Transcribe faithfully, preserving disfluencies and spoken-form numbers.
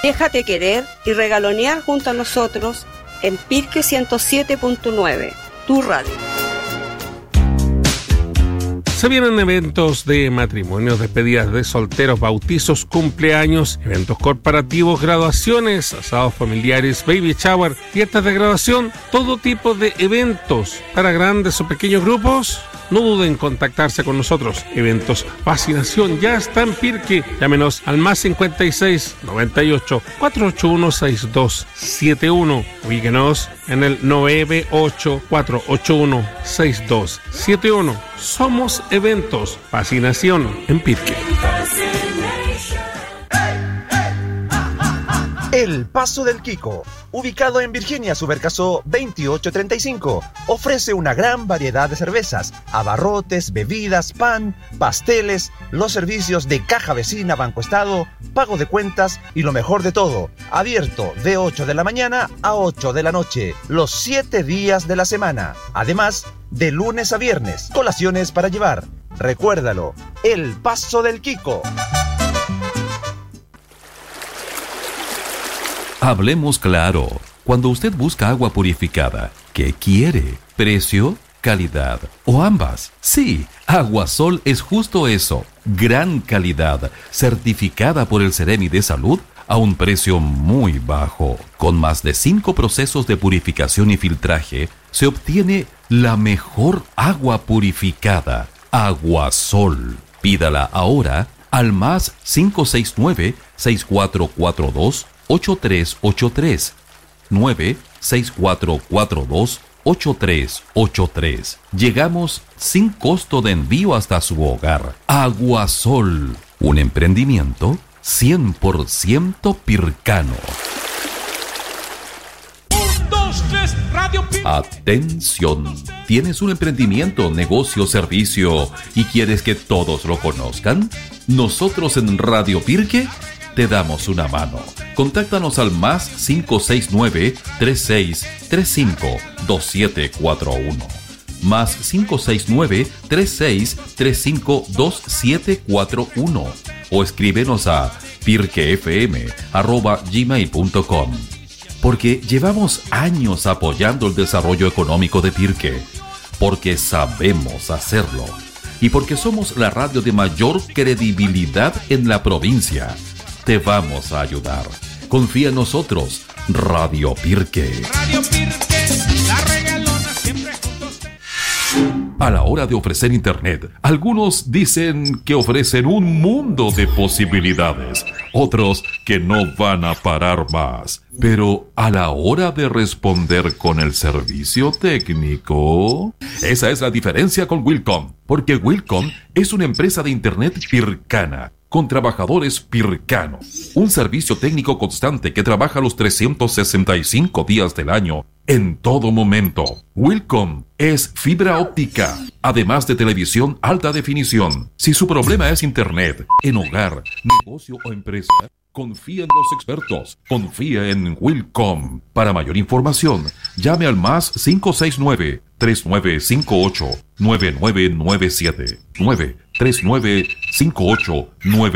Déjate querer y regalonear junto a nosotros en Pirque ciento siete punto nueve, tu radio. Se vienen eventos de matrimonios, despedidas de solteros, bautizos, cumpleaños, eventos corporativos, graduaciones, asados familiares, baby shower, fiestas de graduación, todo tipo de eventos para grandes o pequeños grupos. No duden en contactarse con nosotros. Eventos Fascinación ya está en Pirque. Llámenos al más cincuenta y seis, noventa y ocho, cuatrocientos ochenta y uno, sesenta y dos setenta y uno. Ubíquenos en el nueve ocho cuatro ocho uno, seis dos siete uno. Somos Eventos Fascinación en Pirque. El Paso del Quico, ubicado en Virginia Supercasó veintiocho treinta y cinco, ofrece una gran variedad de cervezas, abarrotes, bebidas, pan, pasteles, los servicios de caja vecina, Banco Estado, pago de cuentas y lo mejor de todo, abierto de ocho de la mañana a ocho de la noche, los siete días de la semana. Además, de lunes a viernes, colaciones para llevar. Recuérdalo, El Paso del Quico. Hablemos claro. Cuando usted busca agua purificada, ¿qué quiere? ¿Precio, calidad o ambas? Sí, Aguasol es justo eso. Gran calidad, certificada por el Ceremi de Salud a un precio muy bajo. Con más de cinco procesos de purificación y filtraje, se obtiene la mejor agua purificada. Aguasol. Pídala ahora al más cinco seis nueve, seis cuatro cuatro dos, ocho tres ocho tres, nueve seis cuatro cuatro dos, ocho tres ocho tres. Llegamos sin costo de envío hasta su hogar. Aguasol, un emprendimiento cien por ciento pircano. Un, dos, tres, Radio Pirque. Atención, ¿tienes un emprendimiento, negocio, servicio y quieres que todos lo conozcan? Nosotros en Radio Pirque te damos una mano. Contáctanos al más cinco seis nueve, tres seis tres cinco, dos siete cuatro uno. Más cinco seis nueve, tres seis tres cinco, dos siete cuatro uno. O escríbenos a pirquefm arroba gmail punto com. Porque llevamos años apoyando el desarrollo económico de Pirque. Porque sabemos hacerlo. Y porque somos la radio de mayor credibilidad en la provincia. Te vamos a ayudar. Confía en nosotros. Radio Pirque. Radio Pirque, la regalona siempre juntos. A la hora de ofrecer internet, algunos dicen que ofrecen un mundo de posibilidades. Otros que no van a parar más. Pero a la hora de responder con el servicio técnico, esa es la diferencia con Wilcom. Porque Wilcom es una empresa de internet pircana, con trabajadores pircanos. Un servicio técnico constante que trabaja los trescientos sesenta y cinco días del año, en todo momento. Wilcom es fibra óptica, además de televisión alta definición. Si su problema es internet, en hogar, negocio o empresa, confía en los expertos. Confía en Wilcom. Para mayor información, llame al más cinco seis nueve, tres nueve cinco ocho, nueve nueve nueve siete, nueve tres nueve cinco ocho nueve